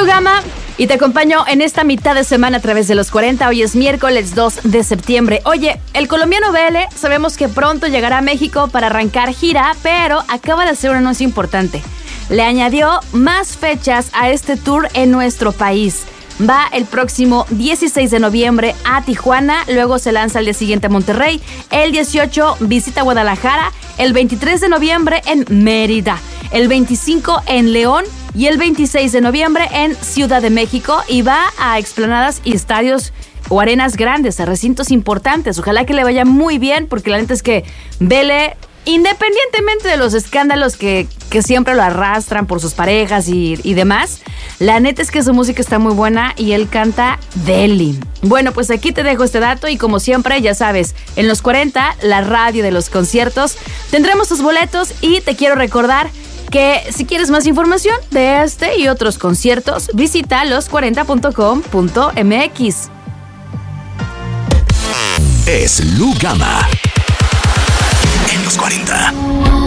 Lu Gama y te acompaño en esta mitad de semana a través de los 40. Hoy es miércoles 2 de septiembre. Oye, el colombiano Vele sabemos que pronto llegará a México para arrancar gira, pero acaba de hacer un anuncio importante. Le añadió más fechas a este tour en nuestro país. Va el próximo 16 de noviembre a Tijuana, luego se lanza el día siguiente a Monterrey, el 18 visita Guadalajara, el 23 de noviembre en Mérida, el 25 en León y el 26 de noviembre en Ciudad de México, y va a explanadas y estadios o arenas grandes, a recintos importantes. Ojalá que le vaya muy bien, porque la neta es que Vele, independientemente de los escándalos que siempre lo arrastran por sus parejas y demás, la neta es que su música está muy buena y él canta deli. Bueno, pues aquí te dejo este dato y como siempre, ya sabes, en los 40, la radio de los conciertos, tendremos tus boletos y te quiero recordar que si quieres más información de este y otros conciertos, visita los40.com.mx. Es Lu Gama en los 40.